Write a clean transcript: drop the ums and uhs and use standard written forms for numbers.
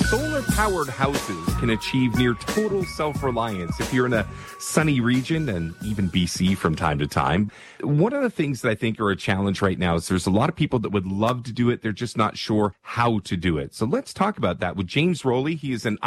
Solar-powered houses can achieve near total self-reliance if you're in a sunny region and even BC from time to time. One of the things that I think are a challenge right now is there's a lot of people that would love to do it. They're just not sure how to do it. So let's talk about that with James Rowley. He is an